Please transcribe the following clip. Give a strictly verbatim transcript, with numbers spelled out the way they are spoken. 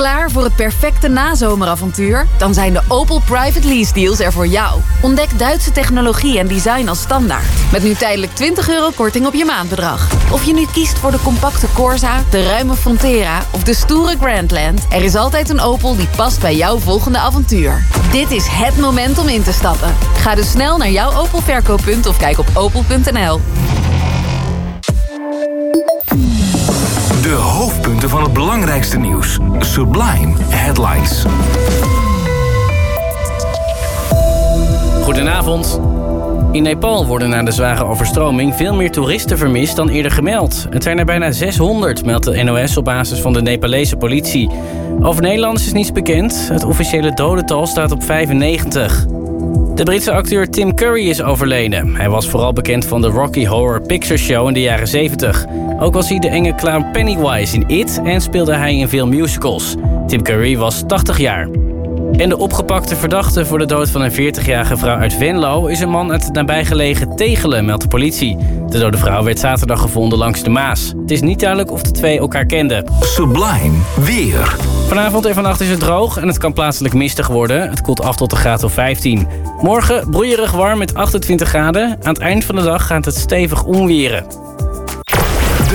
Klaar voor het perfecte nazomeravontuur? Dan zijn de Opel Private Lease Deals er voor jou. Ontdek Duitse technologie en design als standaard. Met nu tijdelijk twintig euro korting op je maandbedrag. Of je nu kiest voor de compacte Corsa, de ruime Frontera of de stoere Grandland. Er is altijd een Opel die past bij jouw volgende avontuur. Dit is het moment om in te stappen. Ga dus snel naar jouw Opel verkooppunt of kijk op opel punt n l. De hoofdpunten van het belangrijkste nieuws. Sublime Headlines. Goedenavond. In Nepal worden na de zware overstroming veel meer toeristen vermist dan eerder gemeld. Het zijn er bijna zeshonderd, meldt de N O S op basis van de Nepalese politie. Over Nederlanders is niets bekend. Het officiële dodental staat op vijfennegentig. De Britse acteur Tim Curry is overleden. Hij was vooral bekend van de Rocky Horror Picture Show in de jaren zeventig. Ook was hij de enge clown Pennywise in It en speelde hij in veel musicals. Tim Curry was tachtig jaar. En de opgepakte verdachte voor de dood van een veertigjarige vrouw uit Venlo is een man uit het nabijgelegen Tegelen, meldt de politie. De dode vrouw werd zaterdag gevonden langs de Maas. Het is niet duidelijk of de twee elkaar kenden. Sublime weer. Vanavond en vannacht is het droog en het kan plaatselijk mistig worden. Het koelt af tot een graad of vijftien. Morgen broeierig warm met achtentwintig graden. Aan het eind van de dag gaat het stevig onweren.